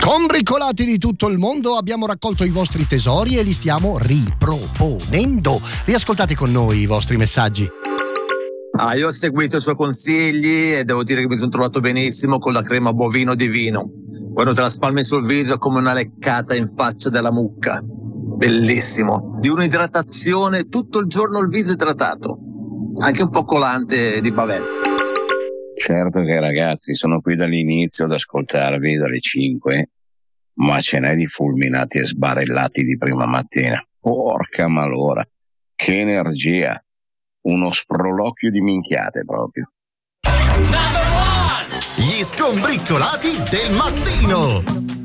Combricolati di tutto il mondo, abbiamo raccolto i vostri tesori e li stiamo riproponendo. Riascoltate con noi i vostri messaggi. Io ho seguito i suoi consigli e devo dire che mi sono trovato benissimo con la crema bovino divino. Quando te la spalmi sul viso è come una leccata in faccia della mucca. Bellissimo. Di un'idratazione tutto il giorno, il viso idratato. Anche un po' colante di bavetta. Certo che ragazzi, sono qui dall'inizio ad ascoltarvi dalle 5, ma ce n'è di fulminati e sbarellati di prima mattina. Porca malora, che energia, uno sproloquio di minchiate proprio. Gli scombriccolati del mattino.